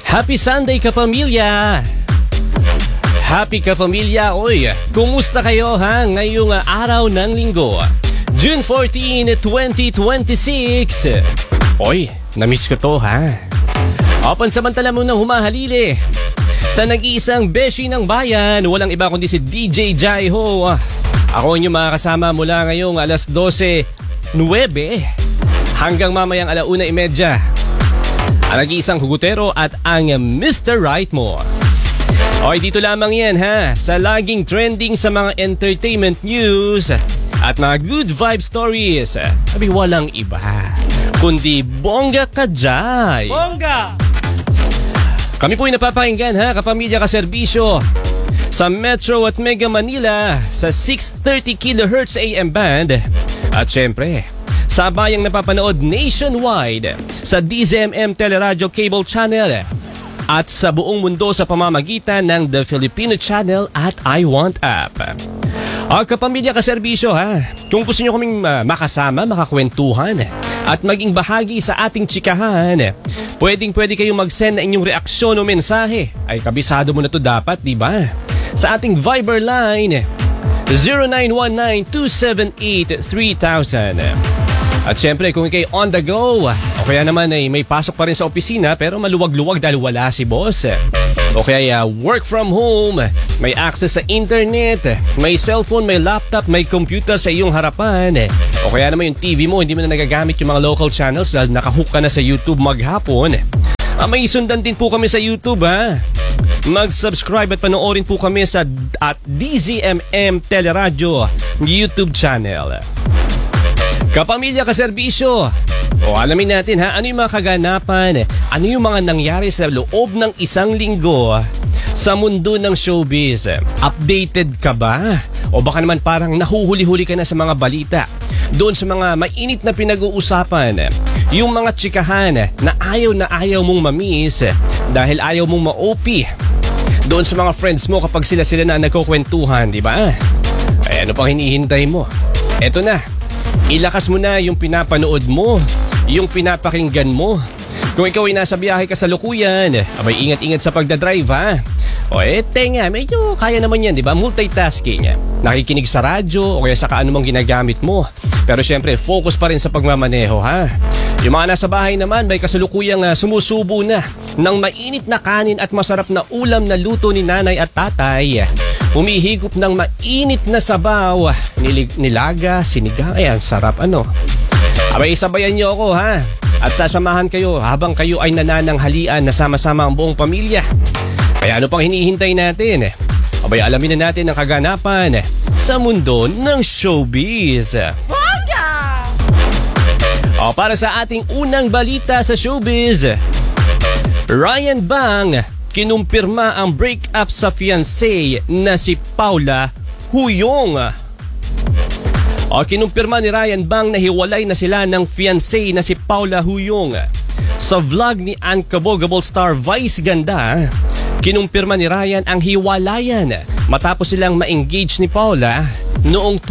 Happy Sunday kapamilya! Happy kapamilya! Oy, kumusta kayo ha ngayong araw ng linggo? June 14, 2026. Oy, namiss ko to ha. Pansamantala mo nang humahalili sa nag-iisang beshi ng bayan, walang iba kundi si DJ Jaiho. Ako inyong makakasama mula ngayong alas 12:09 hanggang mamayang 1:30. Ang nag-iisang hugutero at ang Mr. Right mo. Oy, dito lamang yan ha, sa laging trending sa mga entertainment news at mga good vibe stories. Sabi walang iba kundi Bongga Kajay. Bongga! Kami po'y napapakinggan ha, kapamilya kaserbisyo sa Metro at Mega Manila sa 630 kHz AM band. At syempre, sa bayang napapanood nationwide sa DZMM Teleradyo Cable Channel at sa buong mundo sa pamamagitan ng The Filipino Channel at I Want App. Kapamilya kaserbisyo ha, kung gusto nyo kaming makasama, makakwentuhan at maging bahagi sa ating tsikahan, pwede kayong mag-send na inyong reaksyon o mensahe. Ay kabisado mo na to dapat, di ba? Sa ating Viber line 0919-278-3000. At syempre kung ikay on the go o kaya naman ay may pasok pa rin sa opisina pero maluwag-luwag dahil wala si boss, o kaya work from home, may access sa internet, may cellphone, may laptop, may computer sa iyong harapan, o kaya naman yung TV mo hindi mo na nagagamit yung mga local channels dahil nakahook ka na sa YouTube maghapon, may sundan din po kami sa YouTube ha. Mag-subscribe at panoorin po kami sa DZMM Teleradyo YouTube channel. Kapamilya kaserbisyo, alamin natin ha, ano yung mga kaganapan, ano yung mga nangyari sa loob ng isang linggo sa mundo ng showbiz. Updated ka ba? O baka naman parang nahuhuli-huli ka na sa mga balita doon sa mga mainit na pinag-uusapan, yung mga tsikahan na ayaw mong mamiss dahil ayaw mong ma-OP doon sa mga friends mo kapag sila na nagkukwentuhan, di ba? Ay ano pang hinihintay mo? Eto na. Ilakas mo na yung pinapanood mo, yung pinapakinggan mo. Kung ikaw ay nasa biyahe ka sa lukuyan, abay ingat-ingat sa pagdadrive ha. O tenga, medyo kaya naman yan, di ba? Multitasking. Nakikinig sa radyo o kaya sa kaanumang ginagamit mo. Pero syempre, focus pa rin sa pagmamaneho ha. Yung mga nasa bahay naman, may kasalukuyang sumusubo na ng mainit na kanin at masarap na ulam na luto ni nanay at tatay. Humihigop ng mainit na sabaw, nilaga, sinigang, ayan, sarap ano. Abay, sabayan niyo ako ha. At sasamahan kayo habang kayo ay nanananghalian na sama-sama ang buong pamilya. Kaya ano pang hinihintay natin? Abay, alamin na natin ang kaganapan sa mundo ng showbiz. Bongga! Para sa ating unang balita sa showbiz, Ryan Bang kinumpirma ang breakup sa fiancé na si Paula Huyong. Kinumpirma ni Ryan Bang na hiwalay na sila ng fiancé na si Paula Huyong. Sa vlog ni Unbogable star Vice Ganda, kinumpirma ni Ryan ang hiwalayan matapos silang ma-engage ni Paula noong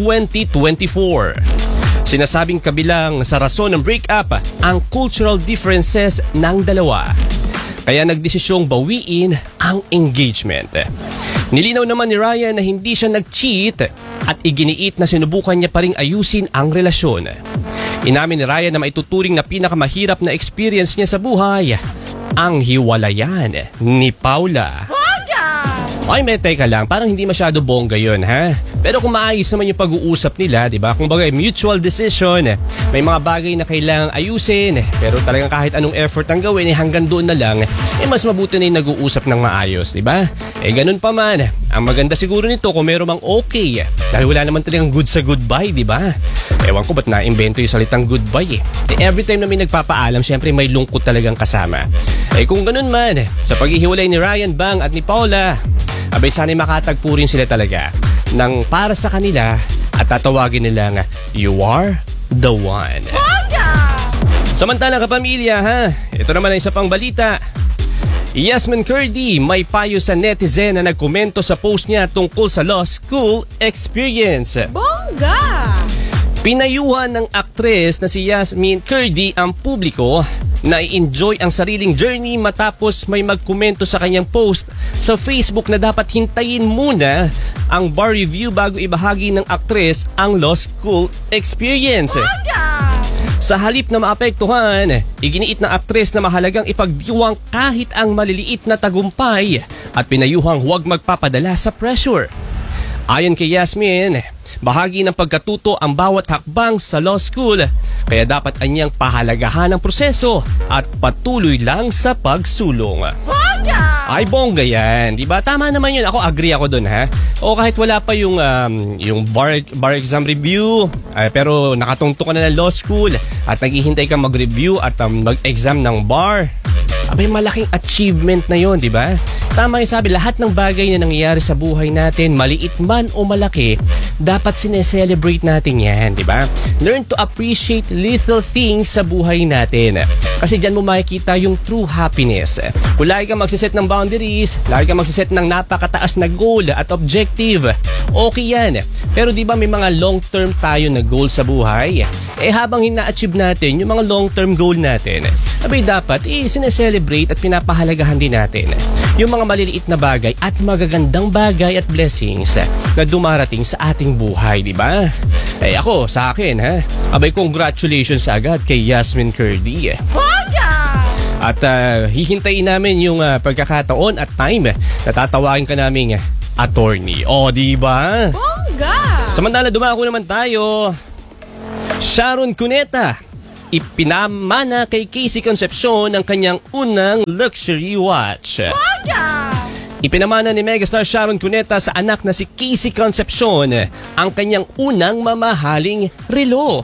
2024. Sinasabing kabilang sa rason ng breakup ang cultural differences ng dalawa. Kaya nagdesisyong bawiin ang engagement. Nilinaw naman ni Ryan na hindi siya nag-cheat at iginiit na sinubukan niya pa ring ayusin ang relasyon. Inamin ni Ryan na maituturing na pinakamahirap na experience niya sa buhay ang hiwalayan ni Paula. Ay, teka lang, parang hindi masyado bongga yun, ha? Pero kung maayos naman yung pag-uusap nila, di ba? Kung bagay, mutual decision, may mga bagay na kailangang ayusin, pero talagang kahit anong effort ang gawin, hanggang doon na lang, mas mabuti na yung nag-uusap ng maayos, di ba? Ganun pa man, ang maganda siguro nito kung meron mang okay, dahil wala naman talagang good sa goodbye, di ba? Ewan ko ba't na-invento yung salitang goodbye Every time na may nagpapaalam, syempre may lungkot talagang kasama. Kung ganun man, sa paghihiwalay ni Ryan Bang at ni Paula, abay sana'y makatagpo rin sila talaga ng para sa kanila at tatawagin nilang you are the one. Samantala kapamilya ha, ito naman ang isa pang balita. Yasmin Curdy may payo sa netizen na nagkomento sa post niya tungkol sa law school experience. Bongga! Pinayuhan ng aktres na si Yasmin Curdy ang publiko Na-enjoy ang sariling journey matapos may magkomento sa kanyang post sa Facebook na dapat hintayin muna ang bar review bago ibahagi ng aktres ang law school experience. Sa halip na maapektuhan, iginiit ng aktres na mahalagang ipagdiwang kahit ang maliliit na tagumpay at pinayuhang huwag magpapadala sa pressure. Ayon kay Yasmin, bahagi ng pagkatuto ang bawat hakbang sa law school, kaya dapat anyang pahalagahan ang proseso at patuloy lang sa pagsulong. Ay, bongga yan. Diba? Tama naman yun. Ako, agree ako dun, ha? O kahit wala pa yung bar exam review, pero nakatungto ka na ng law school at naghihintay ka mag-review at mag-exam ng bar. Abay, malaking achievement na yon, di ba? Tama yung sabi, lahat ng bagay na nangyayari sa buhay natin, maliit man o malaki, dapat sineselebrate natin yan, di ba? Learn to appreciate little things sa buhay natin. Kasi dyan mo makikita yung true happiness. Kung lagi kang magsiset ng boundaries, lagi kang magsiset ng napakataas na goal at objective, okay yan. Pero di ba may mga long-term tayo na goal sa buhay? Habang hina-achieve natin yung mga long-term goal natin, abay dapat sineselebrate at pinapahalagahan din natin yung mga maliliit na bagay at magagandang bagay at blessings na dumarating sa ating buhay, di ba? Ako, sa akin, ha? Abay, congratulations agad kay Yasmin Curdy. At hihintayin namin yung pagkakataon at time na tatawagin ka naming attorney. O, di ba? Bongga! Samantala, dumako naman tayo. Sharon Cuneta, ipinamana kay Casey Concepcion ang kanyang unang luxury watch. Ipinamana ni megastar Sharon Cuneta sa anak na si Casey Concepcion ang kanyang unang mamahaling relo.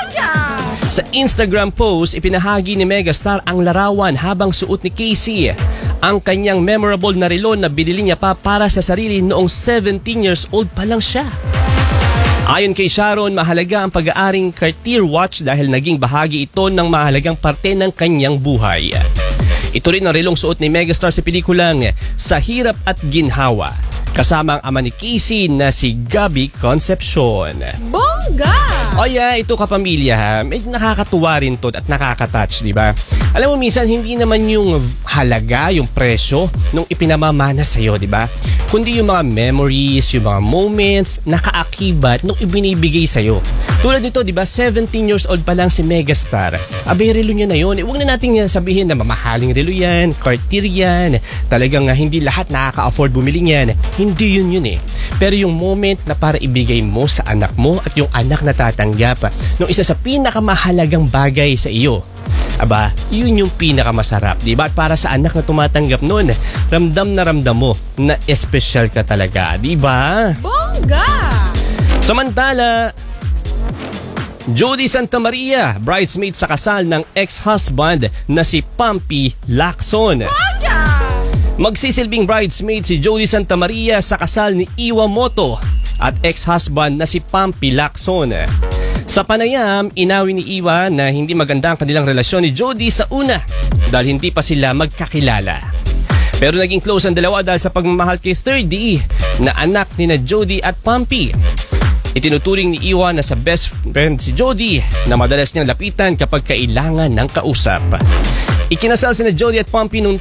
Sa Instagram post, ipinahagi ni megastar ang larawan habang suot ni Casey ang kanyang memorable na relo na binili niya pa para sa sarili noong 17 years old pa lang siya. Ayon kay Sharon, mahalaga ang pag-aaring Cartier watch dahil naging bahagi ito ng mahalagang parte ng kanyang buhay. Ito rin ang relong suot ni megastar sa pelikulang Sa Hirap at Ginhawa, kasama ang ama ni Casey na si Gabby Concepcion. Bongga! O ito kapamilya, ha, medyo nakakatuwa rin to at nakakatouch, di ba? Alam mo, minsan hindi naman yung halaga, yung presyo nung ipinamamana sa'yo, di ba? Kundi yung mga memories, yung mga moments, nakaakibat nung ibinibigay sa'yo. Tulad nito, di ba, 17 years old pa lang si megastar. Abay, relo niya na yun. Huwag na natin sabihin na mamahaling relo yan, Cartier yan, talagang hindi lahat nakaka-afford bumili yan. Hindi yun Pero yung moment na para ibigay mo sa anak mo at yung anak na tatanggap ng isa sa pinakamahalagang bagay sa iyo. Aba, yun yung pinakamasarap, di ba? At para sa anak na tumatanggap nun, ramdam mo na espesyal ka talaga, di ba? Bongga! Samantala, Jody Santa Maria, bridesmaid sa kasal ng ex-husband na si Pampi Lacson. Magsisilbing bridesmaid si Jody Santa Maria sa kasal ni Iwa Moto at ex-husband na si Pampi Lacson. Sa panayam, inawi ni Iwa na hindi maganda ang kanilang relasyon ni Jody sa una dahil hindi pa sila magkakilala. Pero naging close ang dalawa dahil sa pagmamahal kay 3D na anak ni na Jody at Pampi. Itinuturing ni Iwa na sa best friend si Jody na madalas niyang lapitan kapag kailangan ng kausap. Ikinasal sina Jody at Pampi noong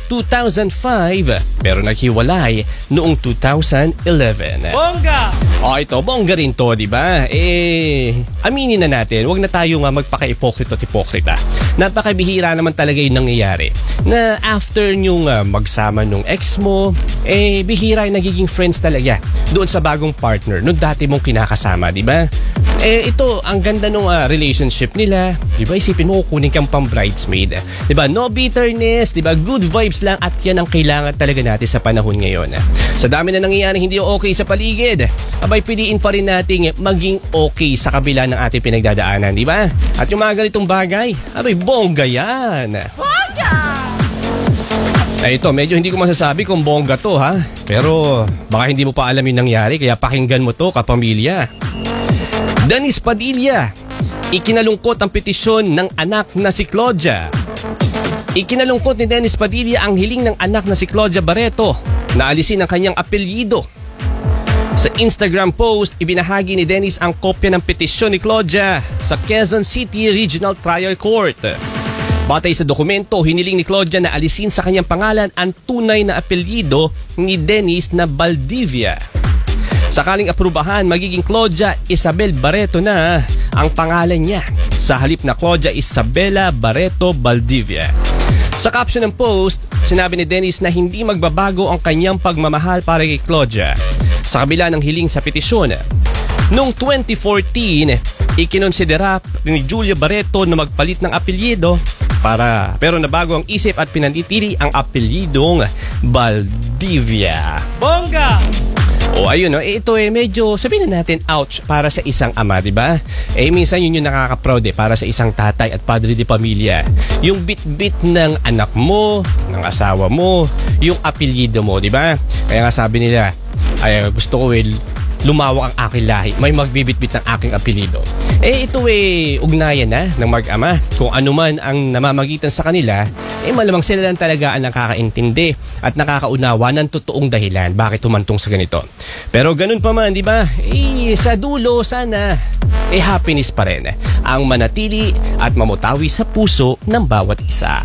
2005 pero naghiwalay noong 2011. Bongga! Ito, bongga rin to, di ba? Aminin na natin, wag na tayo magpaka-ipokrito at hipokrita. Napakabihira naman talaga yung nangyayari. Na after nyong magsama nung ex mo, bihira yung nagiging friends talaga doon sa bagong partner nung dati mong kinakasama, di ba? Ito, ang ganda nung relationship nila. Di ba, isipin mo, kukunin kang pang bridesmaid. Di ba, no bitterness, di ba, good vibes lang at yan ang kailangan talaga natin sa panahon ngayon. Sa dami na nangyayari hindi okay sa paligid, abay piliin pa rin nating maging okay sa kabila ng ating pinagdadaanan, di ba? At yung mga ganitong bagay, abay bongga yan. Bongga! Ito, medyo hindi ko masasabi kung bongga to, ha? Pero baka hindi mo pa alam yung nangyari, kaya pakinggan mo to, kapamilya. Dennis Padilla, ikinalungkot ang petisyon ng anak na si Claudia. Ikinalungkot ni Dennis Padilla ang hiling ng anak na si Claudia Barreto na alisin ang kanyang apelyido. Sa Instagram post, ibinahagi ni Dennis ang kopya ng petisyon ni Claudia sa Quezon City Regional Trial Court. Batay sa dokumento, hiniling ni Claudia na alisin sa kanyang pangalan ang tunay na apelyido ni Dennis na Valdivia. Sakaling aprubahan, magiging Claudia Isabel Barreto na ang pangalan niya sa halip na Claudia Isabela Barreto Valdivia. Sa caption ng post, sinabi ni Dennis na hindi magbabago ang kanyang pagmamahal para kay Claudia sa kabila ng hiling sa petisyon. Noong 2014, ikinonsidera ni Julia Barreto na magpalit ng apelyido pero nabago ang isip at pinanitili ang apelyidong Valdivia. Bongga! O ayun, ito medyo sabihin na natin ouch para sa isang ama, di ba? Minsan yun yung nakaka-proud para sa isang tatay at padre de pamilya. Yung bit-bit ng anak mo, ng asawa mo, yung apelyido mo, di ba? Kaya nga sabi nila, gusto ko lumawak ang aking lahi, may magbibit-bit ng aking apelyido. Ito ugnayan na ng mag-ama. Kung ano man ang namamagitan sa kanila, malamang sila lang talaga ang nakakaintindi at nakakaunawa ng totoong dahilan bakit humantong sa ganito. Pero ganun pa man, di ba? Sa dulo, sana happiness pa rin ang manatili at mamutawi sa puso ng bawat isa.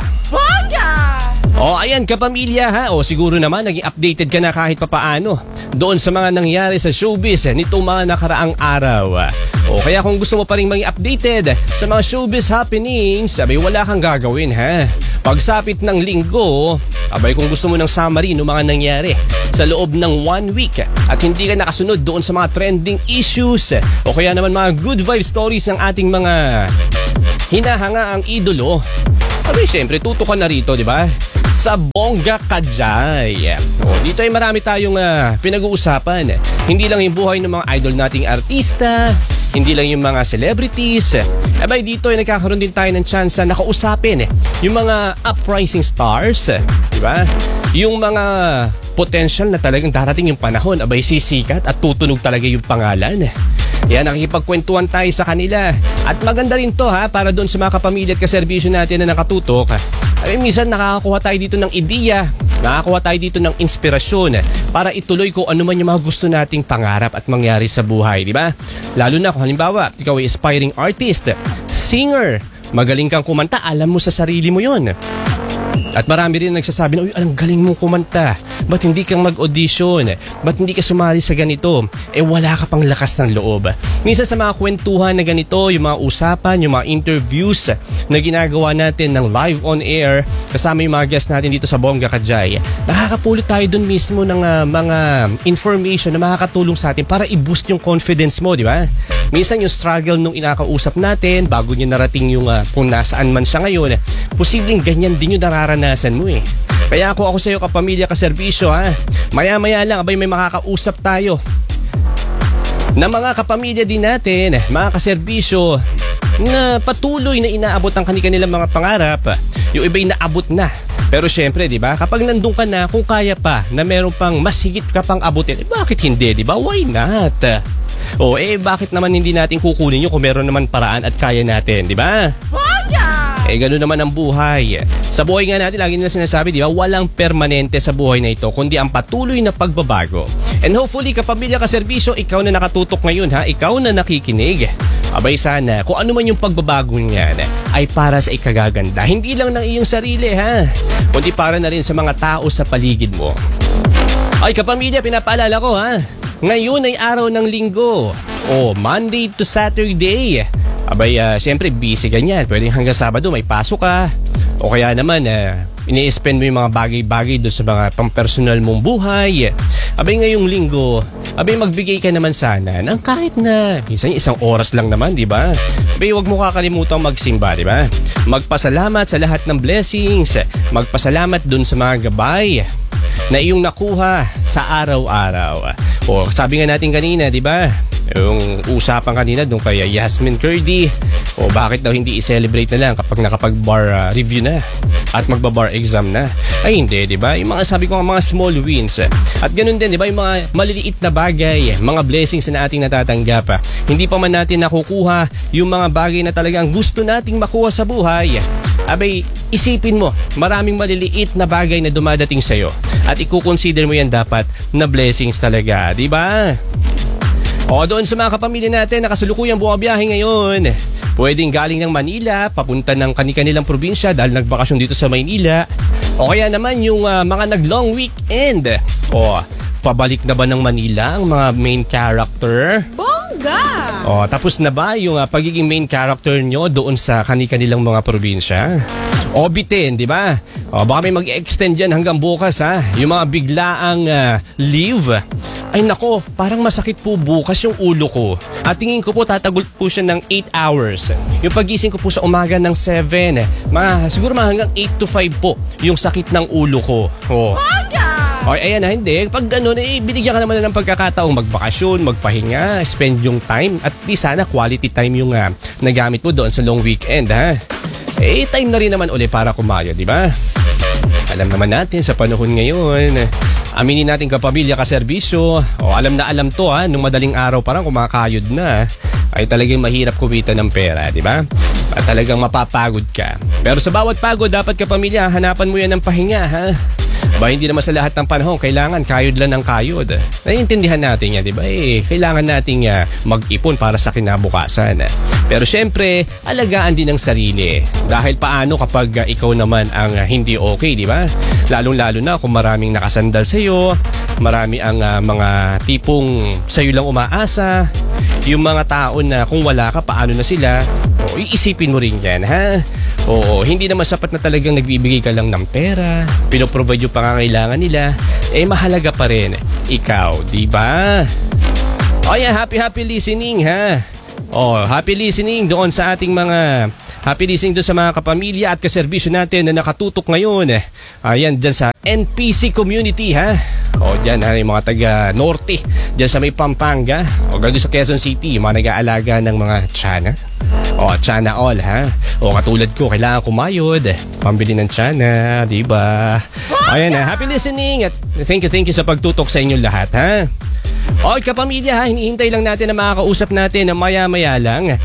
Ayan kapamilya ha. Siguro naman naging updated ka na kahit papaano doon sa mga nangyari sa showbiz nitong mga nakaraang araw. Kaya kung gusto mo pa rin maging updated sa mga showbiz happenings, wala kang gagawin ha. Pagsapit ng linggo, kung gusto mo ng summary ng mga nangyari sa loob ng 1 week at hindi ka nakasunod doon sa mga trending issues o kaya naman mga good vibe stories ng ating mga hinahanga ang idolo, siyempre tutok ka na rito, di ba? Sa Bongga Kajay. Dito ay marami tayong pinag-uusapan. Hindi lang yung buhay ng mga idol nating artista, hindi lang yung mga celebrities. Dito ay nagkakaroon din tayo ng chance na nakausapin yung mga uprising stars, di ba? Yung mga potential na talagang darating yung panahon, sisikat at tutunog talaga yung pangalan. Nakikipagkwentuhan tayo sa kanila. At maganda rin to para doon sa mga kapamilya at kaserbisyo natin na nakatutok. Minsan nakakakuha tayo dito ng ideya, nakakakuha tayo dito ng inspirasyon para ituloy kung ano man yung mga gusto nating pangarap at mangyari sa buhay, di ba? Lalo na kung halimbawa, ikaw ay aspiring artist, singer, magaling kang kumanta, alam mo sa sarili mo yon. At marami rin nagsasabi na, ang galing mong kumanta. Ba't hindi kang mag-audition? Ba't hindi ka sumali sa ganito? Wala ka pang lakas ng loob. Minsan sa mga kwentuhan na ganito, yung mga usapan, yung mga interviews na ginagawa natin ng live on air, kasama yung mga guests natin dito sa Bongga Kajay, nakakapulot tayo dun mismo ng mga information na makakatulong sa atin para i-boost yung confidence mo, di ba? Minsan yung struggle nung inakausap natin, bago niya narating yung kung nasaan man siya ngayon, posibleng ganyan din yung nararanasan mo Kaya ako sa iyo kapamilya, kaserbisyo maya-maya lang may makakausap tayo na mga kapamilya din natin, mga kaserbisyo na patuloy na inaabot ang kanilang mga pangarap. Yung iba'y naabot na. Pero syempre, di ba, kapag nandun ka na, kung kaya pa na meron pang mas higit ka pang abutin, bakit hindi, di ba? Why not? Bakit naman hindi natin kukunin yun kung meron naman paraan at kaya natin, di ba? Ganun naman ang buhay. Sa buhay nga natin, lagi nila sinasabi, di ba, walang permanente sa buhay na ito, kundi ang patuloy na pagbabago. And hopefully, kapamilya, kaserbisyo, ikaw na nakatutok ngayon, ikaw na nakikinig. Sana, kung ano man yung pagbabago niyan, ay para sa ikagaganda. Hindi lang ng iyong sarili, kundi para na rin sa mga tao sa paligid mo. Kapamilya, pinapaalala ko, ngayon ay araw ng linggo. Monday to Saturday. Siyempre busy ganyan. Pwedeng hanggang Sabado may pasok ka. O kaya naman, ini-spend mo yung mga bagay-bagay doon sa mga pampersonal mong buhay. Ngayong linggo, magbigay ka naman sana ng kahit na minsan isang oras lang naman, di ba? Huwag mo kakalimutan magsimba, di ba? Magpasalamat sa lahat ng blessings. Magpasalamat doon sa mga gabay na iyong nakuha sa araw-araw. Sabi nga natin kanina, di ba? Yung usapan kanina doon kay Yasmin Curdy, bakit daw hindi i-celebrate na lang kapag nakapag-bar review na at magba-bar exam na? Hindi, di ba? Yung mga sabi ko mga small wins. At ganun din, di ba? Yung mga maliliit na bagay, mga blessings na ating natatanggap. Hindi pa man natin nakukuha yung mga bagay na talagang gusto nating makuha sa buhay. Isipin mo, maraming maliliit na bagay na dumadating sa'yo at i-consider mo yan dapat na blessings talaga, di ba? Doon sa mga kapamilya natin na kasalukuyang bumabiyahe ngayon, Pwedeng galing ng Manila, papunta ng kanilang probinsya dahil nagbakasyon dito sa Maynila. O kaya naman yung mga nag-long weekend. O, pabalik na ba ng Manila ang mga main character? Bongga! O, tapos na ba yung pagiging main character nyo doon sa kanilang mga probinsya? O, bitin, di ba? O, baka may mag-extend yan hanggang bukas, ha? Yung mga biglaang leave. Ay nako, parang masakit po bukas yung ulo ko. At tingin ko po tatagol po siya ng 8 hours. Yung pagising ko po sa umaga ng 7, siguro hanggang 8 to 5 po yung sakit ng ulo ko. O, ayan na, hindi. Pag gano'n, binigyan ka naman na ng pagkakataong magbakasyon, magpahinga, spend yung time. At di sana quality time yung nagamit mo doon sa long weekend, ha? Time na rin naman uli para kumayo, di ba? Alam naman natin sa panahon ngayon, aminin natin kapamilya, kaserbisyo, alam na alam to nung madaling araw parang kumakayod na, ay talagang mahirap kumita ng pera, di ba? At talagang mapapagod ka. Pero sa bawat pagod, dapat kapamilya, hanapan mo yan ng pahinga, ha? Ba, hindi naman sa lahat ng panahon kailangan kayod lang ng kayod. Naiintindihan natin yan, di ba? Kailangan nating mag-ipon para sa kinabukasan. Pero syempre, alagaan din ang sarili. Dahil paano kapag ikaw naman ang hindi okay, di ba? Lalong-lalo na kung maraming nakasandal sa'yo, marami ang mga tipong sa'yo lang umaasa, yung mga tao na kung wala ka, paano na sila? Iisipin mo rin yan, ha? Oo, hindi naman sapat na talagang nagbibigay ka lang ng pera, pinoprovide yung pangangailangan nila, mahalaga pa rin ikaw, di ba? Happy listening, ha? Happy listening doon sa ating mga happy listening doon sa mga kapamilya at kaserbisyo natin na nakatutok ngayon. Ayan, dyan sa NPC community, ha? Dyan yung mga taga-norte, dyan sa may Pampanga, gano'n sa Quezon City, yung mga nag-aalaga ng mga tiyanan. Tiyanan all, ha? Katulad ko, kailangan kumayod, pambili ng tiyana, di ba? Ayan, happy listening at thank you sa pagtutok sa inyong lahat, ha? Kapamilya, ha? Hinihintay lang natin na makakausap natin na maya-maya lang.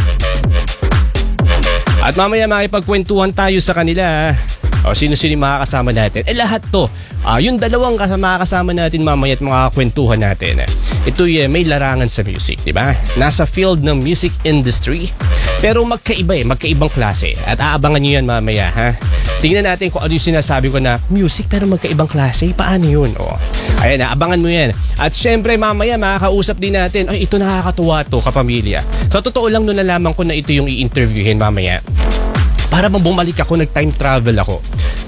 At mamaya makipagkwentuhan tayo sa kanila. Sino-sino yung makakasama natin. Lahat to. Yung dalawang makakasama natin mamaya at makakakwentuhan natin. Ito may larangan sa music, di ba? Nasa field ng music industry. Pero magkaiba magkaibang klase. At aabangan nyo yan mamaya, ha? Tingnan natin kung ano yung sinasabi ko na music pero magkaibang klase. Paano yun? Ayan, abangan mo yan. At syempre mamaya makakausap din natin. Ito nakakatuwa to, kapamilya. Sa totoo lang nung nalaman ko na ito yung i-interviewin mamaya. Para bang bumalik ako, nag-time travel ako.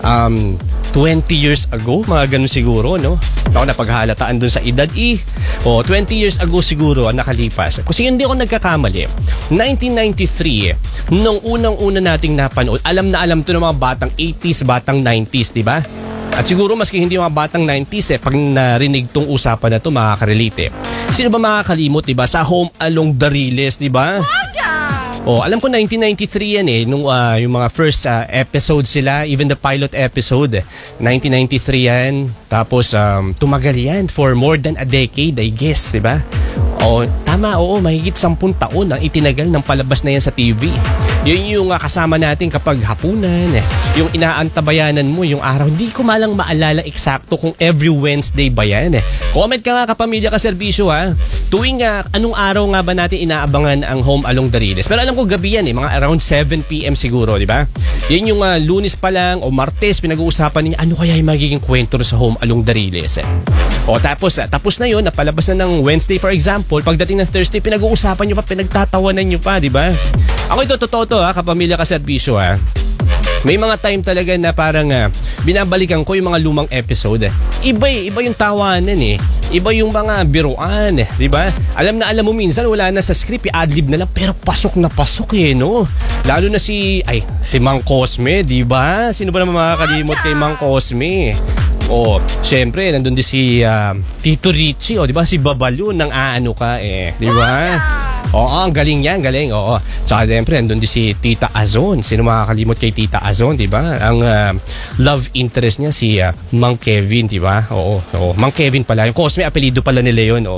20 years ago, mga ganun siguro, no? Ako napaghalataan dun sa edad 20 years ago siguro ang nakalipas. Kasi hindi ako nagkakamali. 1993, nung unang-una nating napanood, alam na alam to ng mga batang 80s, batang 90s, di ba? At siguro maski hindi mga batang 90s, pag narinig tong usapan na to, makaka-relate. Sino ba makakalimot, di ba? Sa Home Along the Riles, di ba? Alam ko 1993 yan nung yung mga first episode sila, even the pilot episode, 1993 yan. Tapos tumagal yan for more than a decade, I guess, di ba? Tama, mahigit 10 taon ang itinagal ng palabas na yan sa TV. Yun yung kasama natin kapag hapunan, yung inaantabayanan mo yung araw. Hindi ko malang maalala eksakto kung every Wednesday ba yan. Comment ka nga kapamilya, kaserbisyo, ha? Tuwing anong araw nga ba natin inaabangan ang Home Along the Riles? Pero alam ko gabi yan, mga around 7 p.m. siguro, di ba? Yan yung Lunes pa lang o Martes, pinag-uusapan niya ano kaya yung magiging kwento sa Home Along the Riles. Tapos na yun, napalabas na ng Wednesday for example. Pagdating ng Thursday, pinag-uusapan nyo pa, pinagtatawanan nyo pa, di ba? Ako ito, totoo to, kapamilya, kaserbisyo, ha? May mga time talaga na parang binabalikan ko yung mga lumang episode. Iba yung tawanan Iba yung mga biruan, di ba? Alam na alam mo minsan wala na sa script, adlib na lang pero pasok na pasok no? Lalo na si Mang Cosme, di ba? Sino ba naman makakalimot kay Mang Cosme? Syempre, nandun din si Tito Richie, di ba? Si Babalon ng Aano Ka, di ba? Ang galing yan, galing. Tsaka siyempre, nandun din si Tita Azon. Sino makakalimot kay Tita Azon, di ba? Ang love interest niya si Mang Kevin, di ba? Mang Kevin pala. Yung Cosme, apelido pala nila yun,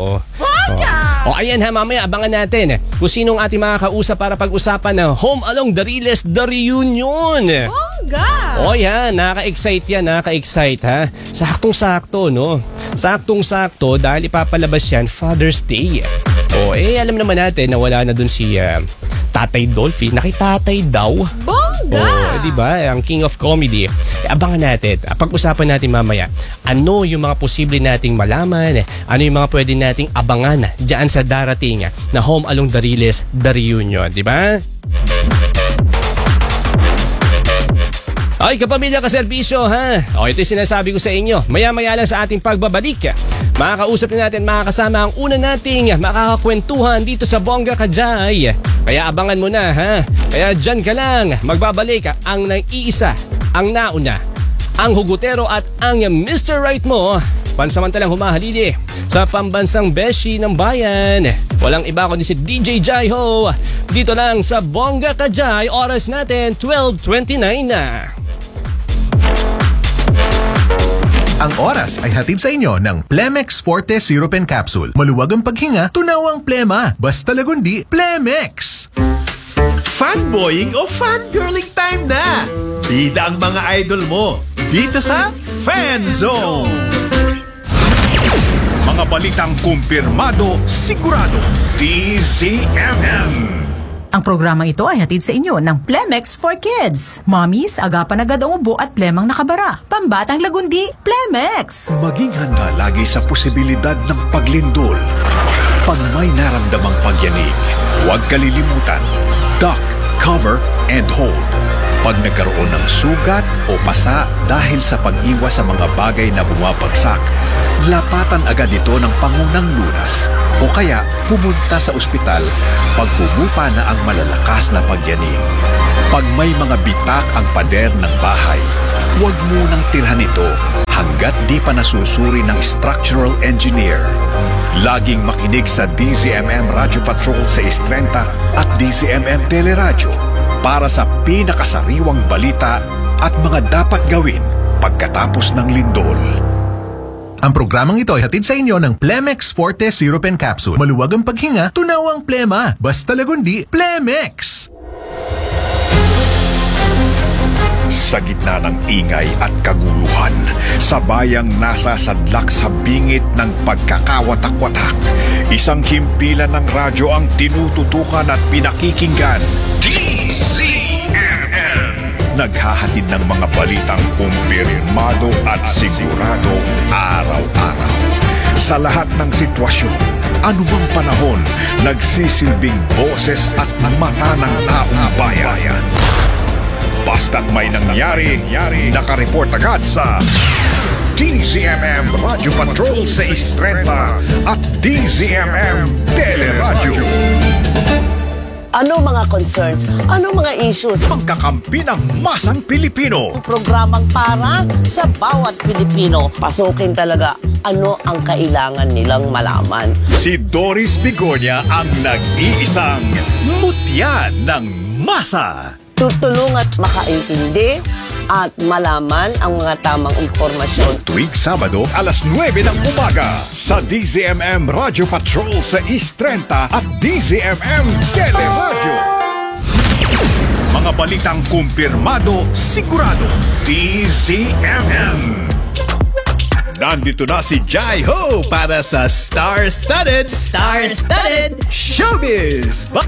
ayan ha, mamaya abangan natin kung sinong ating makakausap para pag-usapan ng Home Along the Riles, The Reunion. Bongga! Yan, nakaka-excite ha. Saktong-sakto, no? Saktong-sakto dahil ipapalabas yan Father's Day. Alam naman natin na wala na dun si Tatay Dolphy, nakitatay daw. Bongga! Di ba? Ang king of comedy. Abangan natin. Pag-usapan natin mamaya. Ano yung mga posible nating malaman? Ano yung mga pwede nating abangan diyan sa darating na Home Along the Riles, The Reunion. Di ba? Ay, kapamilya, kaserbisyo, ha? O, ito yung sinasabi ko sa inyo. Maya-maya lang sa ating pagbabalik. Makakausap na natin, makakasama ang una nating makakakwentuhan dito sa Bongga Kajay. Kaya abangan mo na, ha? Kaya dyan ka lang. Magbabalik ang nang-iisa, ang nauna, ang hugutero at ang Mr. Right mo. Pansamantalang humahalili sa pambansang beshi ng bayan. Walang iba kundi si DJ Jai Ho. Dito lang sa Bongga Kajay. Oras natin, 12:29 na. Ang oras ay hatid sa inyo ng Plemex Forte Syrup and Capsule. Maluwag ang paghinga, tunawang plema. Basta lagundi, Plemex! Fanboying o fangirling time na! Bida ang mga idol mo dito sa Fan Zone! Mga balitang kumpirmado, sigurado, DZMM! Ang programang ito ay hatid sa inyo ng Plemex for Kids. Mommies, agapan agad ang ubo at plemang nakabara. Pambatang lagundi, Plemex! Maging handa lagi sa posibilidad ng paglindol. Pag may naramdamang pagyanig, huwag kalilimutan. Duck, cover, and hold. Pag nagkaroon ng sugat o pasa dahil sa pag-iwas sa mga bagay na bumabagsak, lapatan agad ito ng pangunang lunas o kaya pumunta sa ospital pag humupa na ang malalakas na pagyanig. Pag may mga bitak ang pader ng bahay, huwag munang tirhan ito hanggat di pa nasusuri ng structural engineer. Laging makinig sa DZMM Radio Patrol sa Istrenta at DZMM Teleradyo para sa pinakasariwang balita at mga dapat gawin pagkatapos ng lindol. Ang programang ito ay hatid sa inyo ng Plemex Forte Syrup and Capsule. Maluwag ang paghinga, tunawang plema. Basta lagundi, Plemex! Sa gitna ng ingay at kaguluhan, sa bayang nasa sadlak sa bingit ng pagkakawatak-watak, isang himpilan ng radyo ang tinututukan at pinakikinggan. DZMM! Naghahatid ng mga balitang kumpirmado at sigurado araw-araw. Sa lahat ng sitwasyon, anumang panahon, nagsisilbing boses at mata ng taong bayan. Basta't may nangyari, nakareport agad sa DZMM Radio Patrol sa Istrenta at DZMM Teleradyo. Ano mga concerns? Ano mga issues? Pagkakampi ng masang Pilipino. Programang para sa bawat Pilipino. Pasukin talaga ano ang kailangan nilang malaman. Si Doris Bigonya ang nag-iisang mutya ng masa. Tutulong at makaintindi at malaman ang mga tamang impormasyon. Tuwing Sabado, alas 9 ng umaga sa DZMM Radio Patrol sa Istrenta at DZMM Teleradyo. Mga balitang kumpirmado, sigurado, DZMM. Nandito na si Jai Ho para sa Star-Studded Showbiz